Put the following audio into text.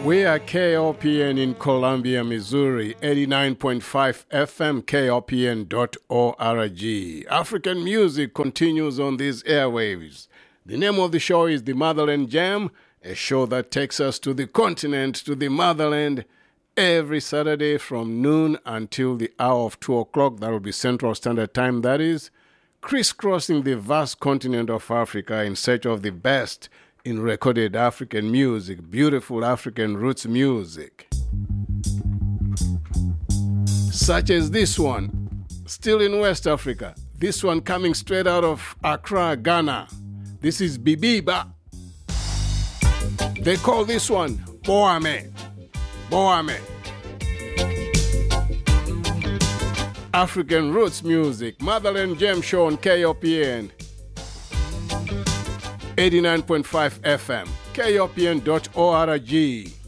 We are KOPN in Columbia, Missouri, 89.5 FM, KOPN.org. African music continues on these airwaves. The name of the show is The Motherland Jam, a show that takes us to the continent, to the motherland, every Saturday from noon until the hour of 2 o'clock. That will be Central Standard Time, that is, crisscrossing the vast continent of Africa in search of the best in recorded African music, beautiful African roots music. Such as this one, still in West Africa. This one coming straight out of Accra, Ghana. This is Bibiba. They call this one Boame. Boame. African roots music, Motherland Jam Show on KOPN. 89.5 FM, KOPN.org.